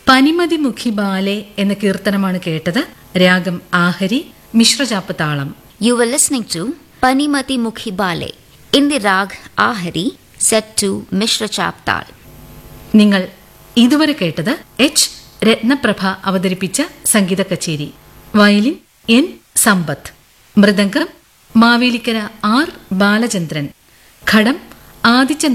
പനിമതി Mukhi ballet എന്ന കീർത്തനമാണ് കേട്ടത്. രാഗം ആഹരി, മിശ്രചാപ്പ് താളം. You were listening to Panimati Mukhi Bale in the rag Ahari set to Mishra Chap Tal. നിങ്ങൾ ഇതുവരെ കേട്ടത് എച്ച് രത്നപ്രഭ അവതരിപ്പിച്ച സംഗീത കച്ചേരി. വയലിൻ എൻ സമ്പത്ത്, മൃദംഗം മാവേലിക്കര ആർ ബാലചന്ദ്രൻ, ഘടം ആദിത്യ